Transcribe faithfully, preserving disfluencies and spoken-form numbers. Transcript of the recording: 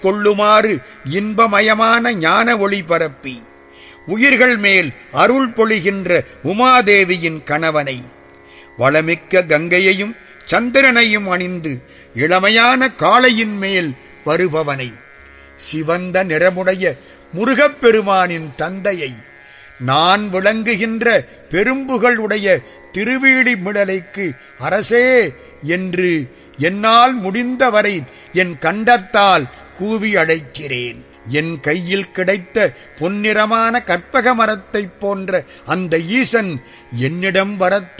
கொள்ளுமாறு இன்பமயமான ஞான ஒளி பரப்பி உயிர்கள் மேல் அருள் பொழிகின்ற உமாதேவியின் கணவனை, வளமிக்க கங்கையையும் சந்திரனையும் அணிந்து இளமையான காளையின் மேல் வருபவனை, சிவந்த நிறமுடைய முருகப்பெருமானின் தந்தையை, நான் விளங்குகின்ற பெரும்புகள் உடைய திருவீழிமிழலைக்கு அரசே என்று என்னால் முடிந்தவரை என் கண்டத்தால் கூவி அழைக்கிறேன். என் கையில் கிடைத்த பொன்னிறமான கற்பக மரத்தைப் போன்ற அந்த ஈசன் என்னிடம் வரத்